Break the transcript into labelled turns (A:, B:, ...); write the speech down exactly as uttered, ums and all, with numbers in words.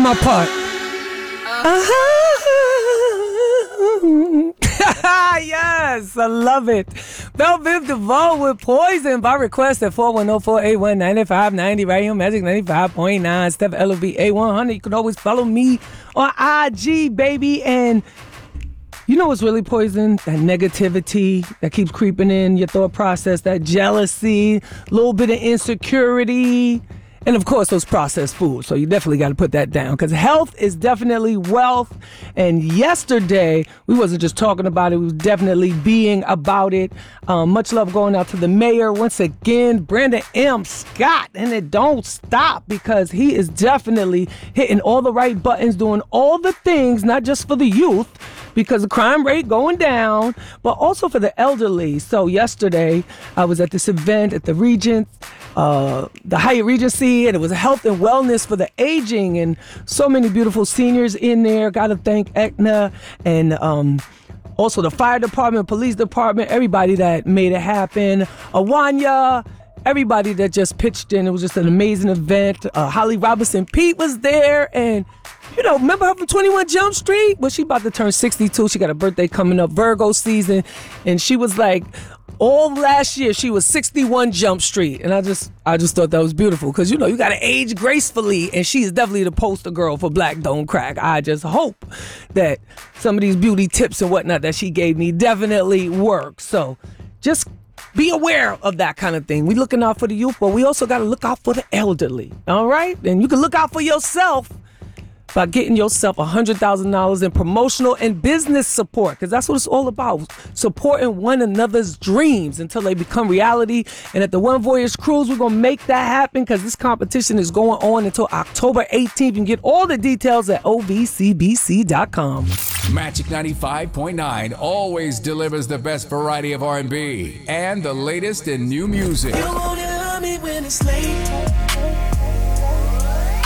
A: my part. Yes, I love it. Belle Biv DeVoe with Poison by request at four one zero, four eight one, nine five nine zero right here on Magic ninety-five point nine. Steph L O V A one hundred. You can always follow me on I G, baby. And you know what's really poison? That negativity that keeps creeping in your thought process, that jealousy, a little bit of insecurity. And of course, those processed foods. So you definitely got to put that down because health is definitely wealth. And yesterday, we wasn't just talking about it. We was definitely being about it. Um, much love going out to the mayor. Once again, Brandon M. Scott. And it don't stop because he is definitely hitting all the right buttons, doing all the things, not just for the youth, because the crime rate going down, but also for the elderly. So yesterday, I was at this event at the Regent, uh, the Hyatt Regency, and it was health and wellness for the aging, and so many beautiful seniors in there. Got to thank Aetna and um, also the fire department, police department, everybody that made it happen. Awanya, everybody that just pitched in. It was just an amazing event. Uh, Holly Robinson Pete was there, and you know, remember her from twenty-one Jump Street? Well, she about to turn sixty-two. She got a birthday coming up, Virgo season. And she was like, all last year, she was sixty-one Jump Street. And I just I just thought that was beautiful because, you know, you got to age gracefully. And she is definitely the poster girl for Black Don't Crack. I just hope that some of these beauty tips and whatnot that she gave me definitely work. So just be aware of that kind of thing. We looking out for the youth, but we also got to look out for the elderly. All right? And you can look out for yourself by getting yourself one hundred thousand dollars in promotional and business support, because that's what it's all about, supporting one another's dreams until they become reality. And at the One Voyage Cruise, we're going to make that happen because this competition is going on until October eighteenth. You can get all the details at O V C B C dot com.
B: Magic ninety-five point nine always delivers the best variety of R and B and the latest in new music.
C: You won't love me when it's late.